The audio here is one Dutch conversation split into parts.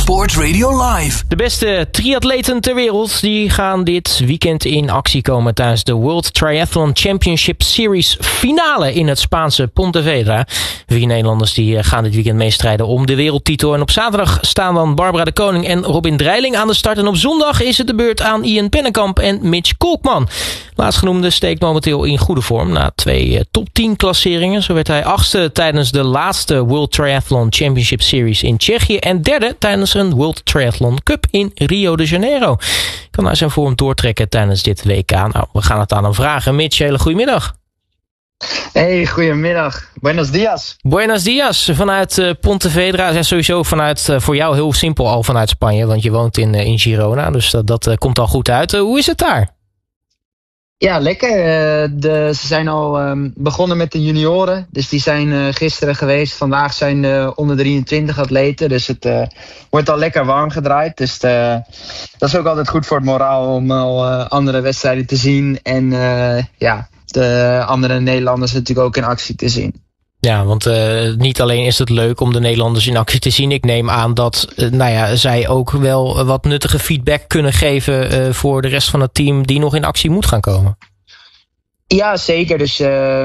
Sport Radio Live. De beste triatleten ter wereld die gaan dit weekend in actie komen tijdens de World Triathlon Championship Series finale in het Spaanse Pontevedra. 4 Nederlanders die gaan dit weekend meestrijden om de wereldtitel. En op zaterdag staan dan Barbara de Koning en Robin Dreiling aan de start. En op zondag is het de beurt aan Ian Pennekamp en Mitch Kolkman. Laatstgenoemde steekt momenteel in goede vorm na 2 top 10 klasseringen. Zo werd hij 8e tijdens de laatste World Triathlon Championship Series in Tsjechië en 3e tijdens een World Triathlon Cup in Rio de Janeiro. Kan hij zijn vorm doortrekken tijdens dit WK? Nou, we gaan het aan hem vragen. Mitch, hele goedemiddag. Hey, goedemiddag. Buenos dias. Buenos dias. Vanuit Pontevedra. Ja, sowieso vanuit, voor jou heel simpel al vanuit Spanje, want je woont in Girona. Dus dat komt al goed uit. Hoe is het daar? Ja, lekker. Ze zijn al begonnen met de junioren. Dus die zijn gisteren geweest. Vandaag zijn de onder 23 atleten. Dus het wordt al lekker warm gedraaid. Dus dat is ook altijd goed voor het moraal om al andere wedstrijden te zien. En de andere Nederlanders natuurlijk ook in actie te zien. Ja, want niet alleen is het leuk om de Nederlanders in actie te zien. Ik neem aan dat zij ook wel wat nuttige feedback kunnen geven voor de rest van het team die nog in actie moet gaan komen. Ja, zeker. Dus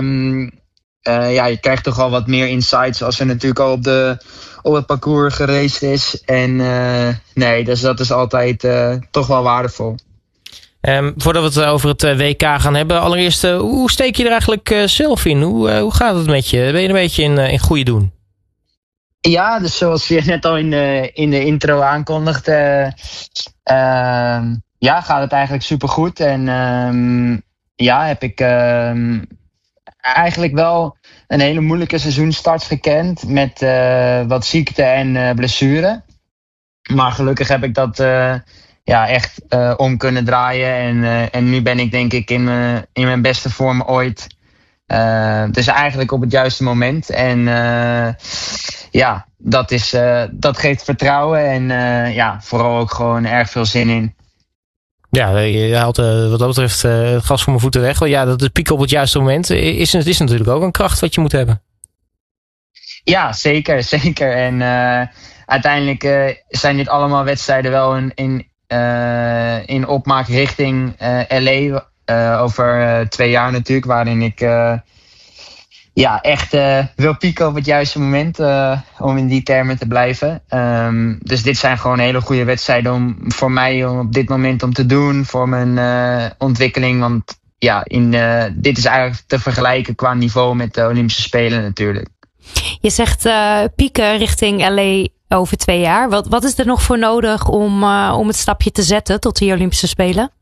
je krijgt toch al wat meer insights als er natuurlijk al op het parcours geraced is. En dus dat is altijd toch wel waardevol. Voordat we het over het WK gaan hebben, allereerst, hoe steek je er eigenlijk zelf in? Hoe gaat het met je? Ben je een beetje in goede doen? Ja, dus zoals je net al in de intro aankondigt, gaat het eigenlijk supergoed. En heb ik eigenlijk wel een hele moeilijke seizoenstart gekend met wat ziekte en blessure. Maar gelukkig heb ik dat echt om kunnen draaien. En nu ben ik denk ik in mijn beste vorm ooit. Dus eigenlijk op het juiste moment. En dat geeft vertrouwen. En vooral ook gewoon erg veel zin in. Ja, je haalt wat dat betreft het gas voor mijn voeten weg. Want dat is pieken op het juiste moment is natuurlijk ook een kracht wat je moet hebben. Ja, zeker. En uiteindelijk zijn dit allemaal wedstrijden wel in opmaak richting LA over 2 jaar natuurlijk, waarin ik echt wil pieken op het juiste moment om in die termen te blijven. Dus dit zijn gewoon hele goede wedstrijden voor mij op dit moment om te doen, voor mijn ontwikkeling. Want dit is eigenlijk te vergelijken qua niveau met de Olympische Spelen natuurlijk. Je zegt pieken richting LA over 2 jaar. Wat is er nog voor nodig om het stapje te zetten tot die Olympische Spelen?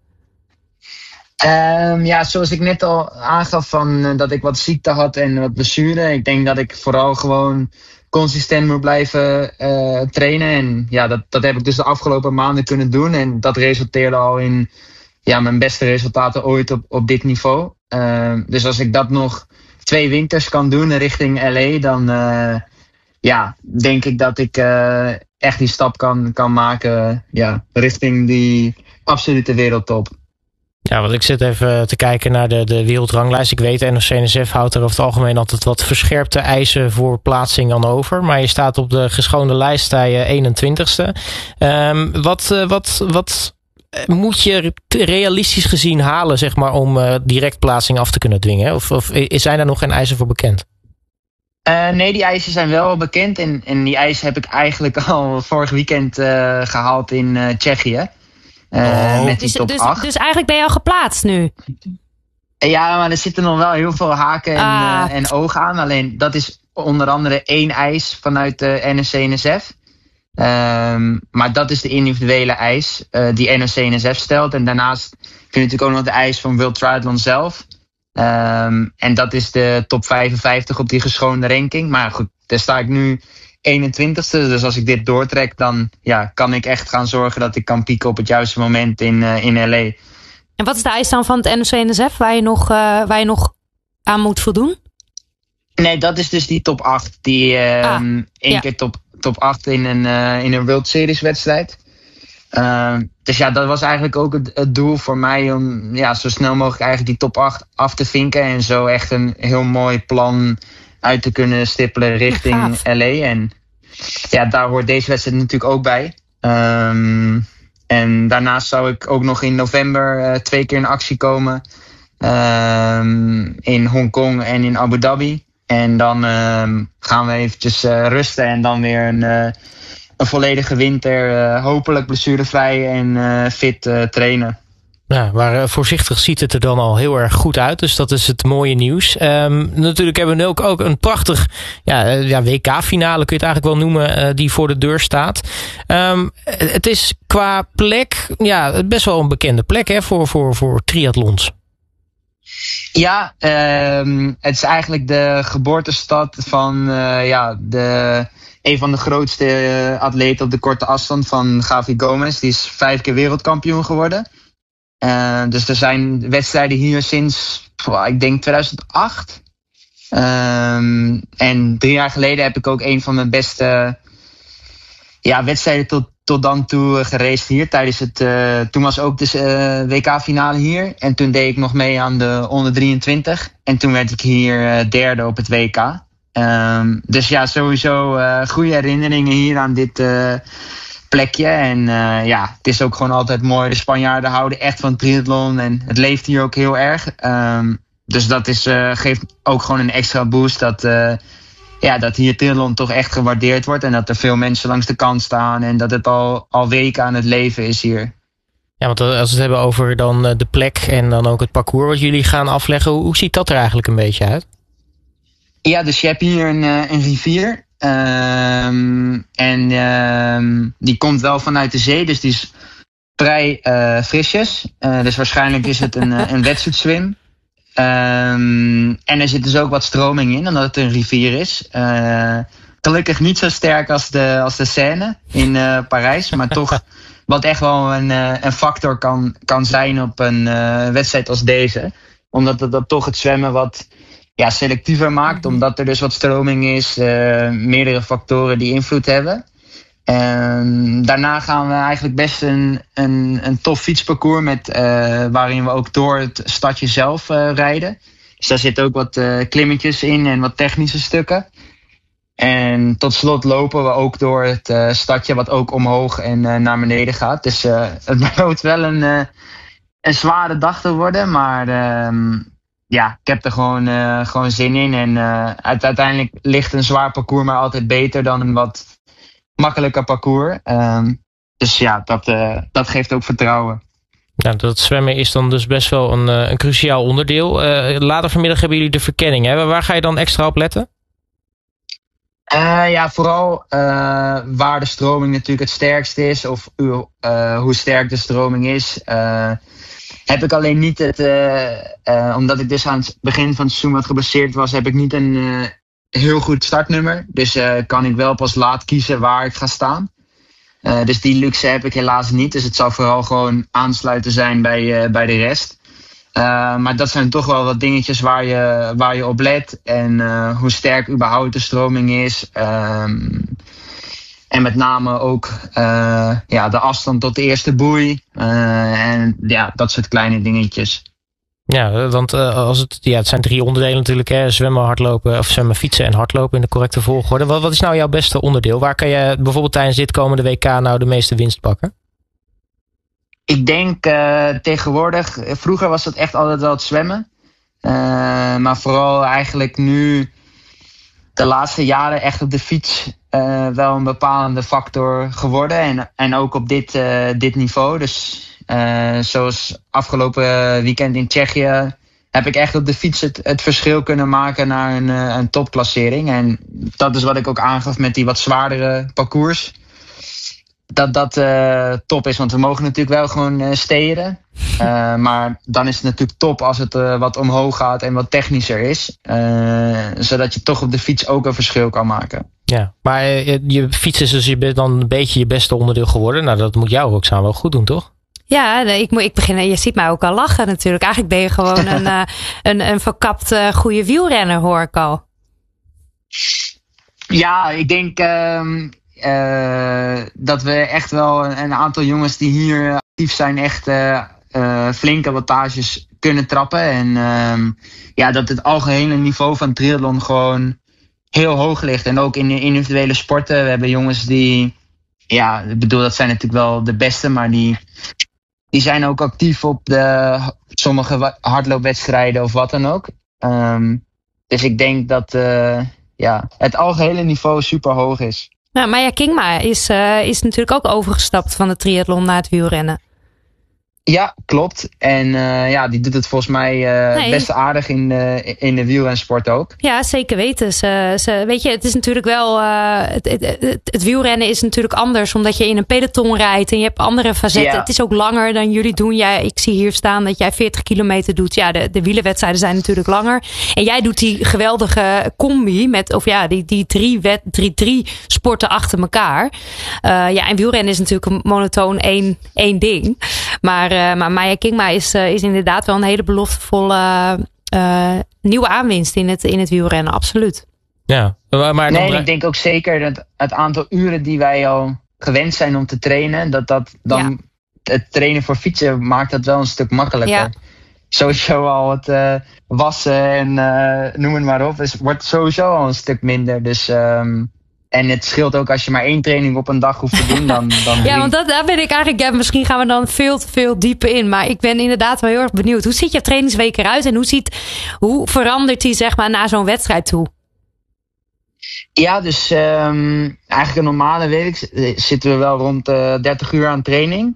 Zoals ik net al aangaf dat ik wat ziekte had en wat blessure. Ik denk dat ik vooral gewoon consistent moet blijven trainen. En dat heb ik dus de afgelopen maanden kunnen doen. En dat resulteerde al in mijn beste resultaten ooit op dit niveau. Dus als ik dat nog 2 winters kan doen richting LA, dan denk ik dat ik echt die stap kan maken richting die absolute wereldtop. Ja, want ik zit even te kijken naar de wereldranglijst. Ik weet, NOC-NSF houdt er over het algemeen altijd wat verscherpte eisen voor plaatsing aan over. Maar je staat op de geschoonde lijst, sta je 21ste. Wat moet je realistisch gezien halen, zeg maar, om direct plaatsing af te kunnen dwingen? Of zijn daar nog geen eisen voor bekend? Nee, die eisen zijn wel bekend. En die eisen heb ik eigenlijk al vorig weekend gehaald in Tsjechië. Met die top 8. Dus eigenlijk ben je al geplaatst nu? Ja, maar er zitten nog wel heel veel haken en ogen aan. Alleen dat is onder andere 1 eis vanuit de NOC-NSF. Maar dat is de individuele eis die NOC-NSF stelt. En daarnaast vind je natuurlijk ook nog de eis van World Triathlon zelf. En dat is de top 55 op die geschoonde ranking. Maar goed, daar sta ik nu 21ste. Dus als ik dit doortrek, dan kan ik echt gaan zorgen dat ik kan pieken op het juiste moment in LA. En wat is de eis dan van het NOC-NSF waar je nog aan moet voldoen? Nee, dat is dus die top 8. Die één keer top 8 in een World Series wedstrijd. Dus dat was eigenlijk ook het doel voor mij om zo snel mogelijk eigenlijk die top 8 af te vinken. En zo echt een heel mooi plan uit te kunnen stippelen richting LA. En daar hoort deze wedstrijd natuurlijk ook bij. En daarnaast zou ik ook nog in november 2 keer in actie komen. In Hongkong en in Abu Dhabi. En dan gaan we eventjes rusten en dan weer een volledige winter hopelijk blessurevrij en fit trainen. Nou, maar voorzichtig ziet het er dan al heel erg goed uit. Dus dat is het mooie nieuws. Natuurlijk hebben we nu ook een prachtig WK-finale, kun je het eigenlijk wel noemen, die voor de deur staat. Het is qua plek best wel een bekende plek, hè, voor triathlons. Ja, het is eigenlijk de geboortestad van een van de grootste atleten op de korte afstand van Gavi Gomez. Die is 5 keer wereldkampioen geworden. Dus er zijn wedstrijden hier sinds, ik denk 2008. En 3 jaar geleden heb ik ook een van mijn beste wedstrijden tot dan toe geraced hier. Toen was ook de WK-finale hier. En toen deed ik nog mee aan de onder 23. En toen werd ik hier derde op het WK. Dus ja, sowieso goede herinneringen hier aan dit plekje. En het is ook gewoon altijd mooi. De Spanjaarden houden echt van triathlon. En het leeft hier ook heel erg. Dus dat geeft ook gewoon een extra boost. Dat hier triathlon toch echt gewaardeerd wordt. En dat er veel mensen langs de kant staan. En dat het al weken aan het leven is hier. Ja, want als we het hebben over dan de plek en dan ook het parcours wat jullie gaan afleggen. Hoe ziet dat er eigenlijk een beetje uit? Ja, dus je hebt hier een rivier. Die komt wel vanuit de zee. Dus die is vrij frisjes. Dus waarschijnlijk is het een wetsuitswim. En er zit dus ook wat stroming in, omdat het een rivier is. Gelukkig niet zo sterk als de Seine in Parijs. Maar toch wat echt wel een factor kan zijn op een wedstrijd als deze. Omdat dat toch het zwemmen wat selectiever maakt. Omdat er dus wat stroming is. Meerdere factoren die invloed hebben. Daarna gaan we eigenlijk best een tof fietsparcours waarin we ook door het stadje zelf rijden. Dus daar zitten ook wat klimmetjes in en wat technische stukken. En tot slot lopen we ook door het stadje wat ook omhoog en naar beneden gaat. Dus het moet wel een zware dag te worden, maar ik heb er gewoon zin in. En uiteindelijk ligt een zwaar parcours maar altijd beter dan een wat makkelijker parcours. Dus ja, dat geeft ook vertrouwen. Nou, dat zwemmen is dan dus best wel een cruciaal onderdeel. Later vanmiddag hebben jullie de verkenning. Hè? Waar ga je dan extra op letten? Vooral waar de stroming natuurlijk het sterkst is. Of hoe sterk de stroming is. Heb ik alleen niet omdat ik dus aan het begin van het seizoen wat gebaseerd was, heb ik niet een heel goed startnummer. Dus kan ik wel pas laat kiezen waar ik ga staan. Dus die luxe heb ik helaas niet. Dus het zal vooral gewoon aansluiten zijn bij de rest. Maar dat zijn toch wel wat dingetjes waar je op let. En hoe sterk überhaupt de stroming is. En met name ook de afstand tot de eerste boei. En dat soort kleine dingetjes. Ja, want het zijn 3 onderdelen natuurlijk. Hè? Zwemmen, hardlopen, of zwemmen, fietsen en hardlopen in de correcte volgorde. Wat is nou jouw beste onderdeel? Waar kan je bijvoorbeeld tijdens dit komende WK nou de meeste winst pakken? Ik denk tegenwoordig, vroeger was dat echt altijd wel het zwemmen. Maar vooral eigenlijk nu de laatste jaren echt op de fiets wel een bepalende factor geworden. En ook op dit niveau. Dus zoals afgelopen weekend in Tsjechië heb ik echt op de fiets het verschil kunnen maken naar een topklassering. En dat is wat ik ook aangaf met die wat zwaardere parcours. Dat top is, want we mogen natuurlijk wel gewoon steden. Maar dan is het natuurlijk top als het wat omhoog gaat en wat technischer is. Zodat je toch op de fiets ook een verschil kan maken. Ja, maar je fiets is dus dan een beetje je beste onderdeel geworden. Nou, dat moet jou ook samen wel goed doen, toch? Ja, ik begin. Je ziet mij ook al lachen natuurlijk. Eigenlijk ben je gewoon een verkapt goede wielrenner, hoor ik al. Ja, ik denk dat we echt wel een aantal jongens die hier actief zijn echt flinke wattages kunnen trappen. En dat het algehele niveau van triathlon gewoon heel hoog ligt. En ook in de individuele sporten. We hebben jongens die ja, ik bedoel, dat zijn natuurlijk wel de beste, maar die zijn ook actief op sommige hardloopwedstrijden of wat dan ook. Dus ik denk dat het algehele niveau super hoog is. Nou, Maya Kingma is natuurlijk ook overgestapt van de triathlon naar het wielrennen. Ja, klopt. En die doet het volgens mij best aardig in de wielrensport ook. Ja, zeker weten. Weet je, het is natuurlijk wel... Het wielrennen is natuurlijk anders, omdat je in een peloton rijdt en je hebt andere facetten. Ja. Het is ook langer dan jullie doen. Ik zie hier staan dat jij 40 kilometer doet. Ja, de wielerwedstrijden zijn natuurlijk langer. En jij doet die geweldige combi met, die drie sporten achter elkaar. En wielrennen is natuurlijk een monotoon één ding. Maar Maya Kingma is inderdaad wel een hele beloftevolle nieuwe aanwinst in het wielrennen, absoluut. Ja, maar ik denk ook zeker dat het aantal uren die wij al gewend zijn om te trainen, het trainen voor fietsen maakt dat wel een stuk makkelijker. Ja. Sowieso al het wassen en noem het maar op, wordt sowieso al een stuk minder. Dus... En het scheelt ook als je maar 1 training op een dag hoeft te doen. Dan ja, want daar ben ik eigenlijk... Ja, misschien gaan we dan veel te veel dieper in. Maar ik ben inderdaad wel heel erg benieuwd. Hoe ziet je trainingsweek eruit? En hoe verandert die zeg maar naar zo'n wedstrijd toe? Ja, dus eigenlijk een normale week zitten we wel rond 30 uur aan training.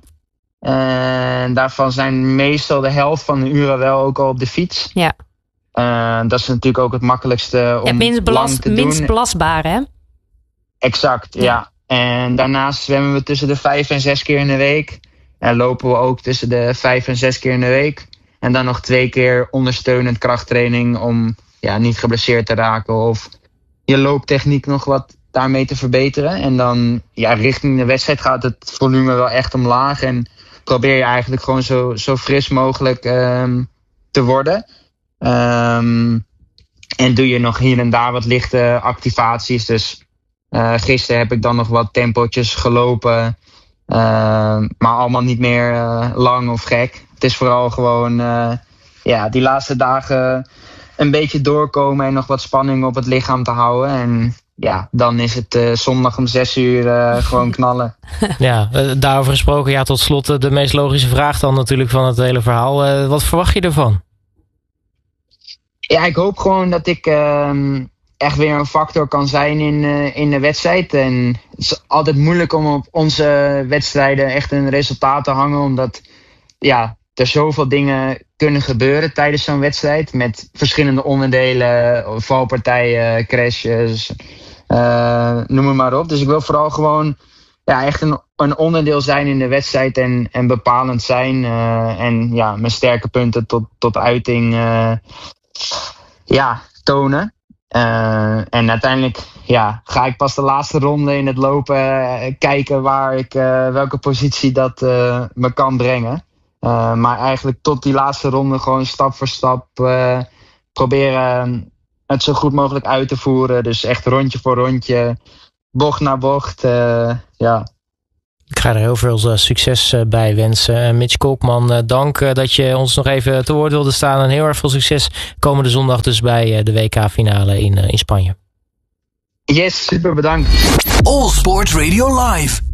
Daarvan zijn meestal de helft van de uren wel ook al op de fiets. Ja. Dat is natuurlijk ook het makkelijkste om minst belastbaar, hè? Exact, ja. En daarnaast zwemmen we tussen de 5 en 6 keer in de week. En lopen we ook tussen de 5 en 6 keer in de week. En dan nog 2 keer ondersteunend krachttraining om niet geblesseerd te raken. Of je looptechniek nog wat daarmee te verbeteren. En dan richting de wedstrijd gaat het volume wel echt omlaag. En probeer je eigenlijk gewoon zo fris mogelijk te worden. En doe je nog hier en daar wat lichte activaties. Dus... gisteren heb ik dan nog wat tempootjes gelopen. Maar allemaal niet meer lang of gek. Het is vooral gewoon die laatste dagen een beetje doorkomen en nog wat spanning op het lichaam te houden. En dan is het zondag om 6 uur gewoon knallen. Ja, daarover gesproken. Tot slot de meest logische vraag dan natuurlijk van het hele verhaal. Wat verwacht je ervan? Ja, ik hoop gewoon dat ik... echt weer een factor kan zijn in de wedstrijd. En het is altijd moeilijk om op onze wedstrijden echt een resultaat te hangen. Omdat er zoveel dingen kunnen gebeuren tijdens zo'n wedstrijd. Met verschillende onderdelen, valpartijen, crashes, noem het maar op. Dus ik wil vooral gewoon echt een onderdeel zijn in de wedstrijd en bepalend zijn. En mijn sterke punten tot uiting tonen. En uiteindelijk ga ik pas de laatste ronde in het lopen kijken waar ik welke positie dat me kan brengen. Maar eigenlijk tot die laatste ronde gewoon stap voor stap proberen het zo goed mogelijk uit te voeren. Dus echt rondje voor rondje, bocht na bocht. Ik ga er heel veel succes bij wensen. Mitch Kolkman, dank dat je ons nog even te woord wilde staan. En heel erg veel succes komende zondag dus bij de WK-finale in Spanje. Yes, super bedankt. All Sport Radio Live.